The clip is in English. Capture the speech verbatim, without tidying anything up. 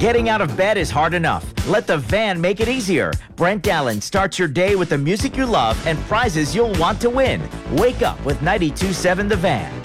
Getting out of bed is hard enough. Let the van make it easier. Brent Allen starts your day with the music you love and prizes you'll want to win. Wake up with ninety-two point seven The Van.